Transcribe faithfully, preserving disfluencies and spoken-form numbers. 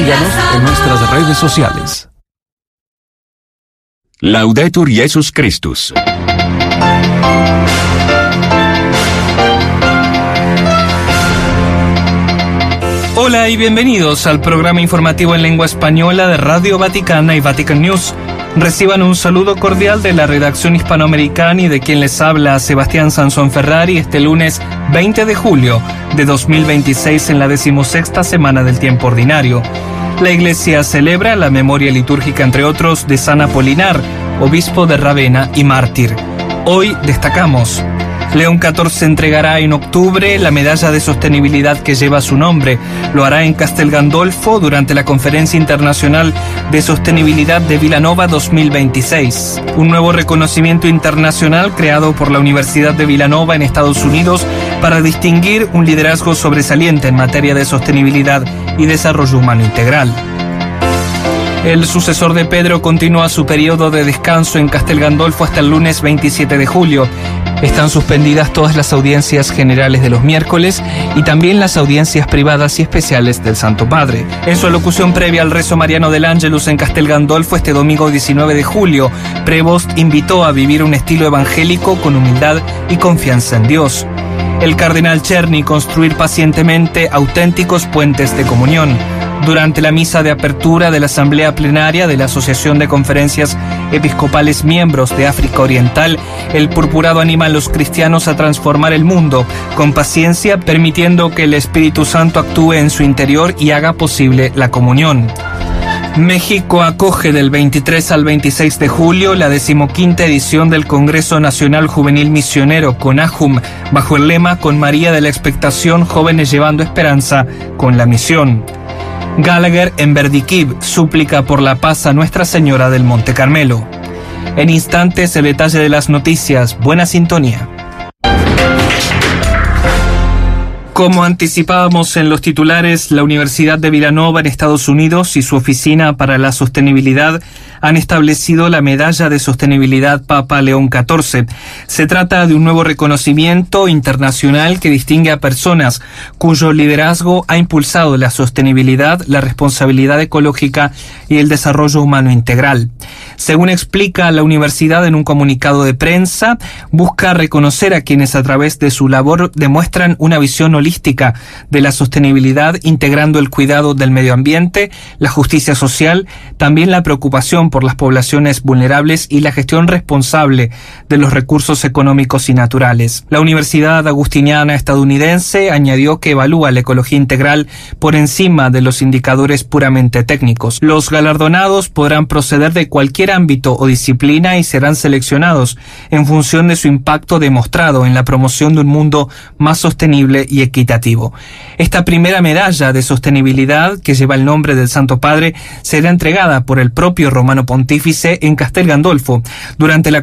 Síganos en nuestras redes sociales. Laudetur Jesus Christus. Hola y bienvenidos al programa informativo en lengua española de Radio Vaticana y Vatican News. Reciban un saludo cordial de la redacción hispanoamericana y de quien les habla Sebastián Sansón Ferrari este lunes veinte de julio de dos mil veintiséis en la decimosexta semana del tiempo ordinario. La Iglesia celebra la memoria litúrgica, entre otros, de San Apolinar, obispo de Ravenna y mártir. Hoy destacamos: León catorce entregará en octubre la medalla de sostenibilidad que lleva su nombre. Lo hará en Castel Gandolfo durante la Conferencia Internacional de Sostenibilidad de Vilanova dos mil veintiséis. Un nuevo reconocimiento internacional creado por la Universidad de Vilanova en Estados Unidos para distinguir un liderazgo sobresaliente en materia de sostenibilidad y desarrollo humano integral. El sucesor de Pedro continúa su periodo de descanso en Castel Gandolfo hasta el lunes veintisiete de julio. Están suspendidas todas las audiencias generales de los miércoles y también las audiencias privadas y especiales del Santo Padre. En su alocución previa al rezo mariano del Ángelus en Castel Gandolfo este domingo diecinueve de julio, Prevost invitó a vivir un estilo evangélico con humildad y confianza en Dios. El cardenal Czerny, construir pacientemente auténticos puentes de comunión. Durante la misa de apertura de la Asamblea Plenaria de la Asociación de Conferencias Episcopales Miembros de África Oriental, el purpurado anima a los cristianos a transformar el mundo con paciencia, permitiendo que el Espíritu Santo actúe en su interior y haga posible la comunión. México acoge del veintitrés al veintiséis de julio la decimoquinta edición del Congreso Nacional Juvenil Misionero CONAJUM, bajo el lema Con María de la Expectación, jóvenes llevando esperanza con la misión. Gallagher en Verdiquib, súplica por la paz a Nuestra Señora del Monte Carmelo. En instantes el detalle de las noticias. Buena sintonía. Como anticipábamos en los titulares, la Universidad de Vilanova en Estados Unidos y su Oficina para la Sostenibilidad han establecido la Medalla de Sostenibilidad Papa León catorce. Se trata de un nuevo reconocimiento internacional que distingue a personas cuyo liderazgo ha impulsado la sostenibilidad, la responsabilidad ecológica y el desarrollo humano integral. Según explica la universidad en un comunicado de prensa, busca reconocer a quienes a través de su labor demuestran una visión holística de la sostenibilidad, integrando el cuidado del medio ambiente, la justicia social, también la preocupación por las poblaciones vulnerables y la gestión responsable de los recursos económicos y naturales. La Universidad Agustiniana estadounidense añadió que evalúa la ecología integral por encima de los indicadores puramente técnicos. Los galardonados podrán proceder de cualquier ámbito o disciplina y serán seleccionados en función de su impacto demostrado en la promoción de un mundo más sostenible y equitativo. Esta primera medalla de sostenibilidad, que lleva el nombre del Santo Padre, será entregada por el propio Romano Pontífice en Castel Gandolfo durante la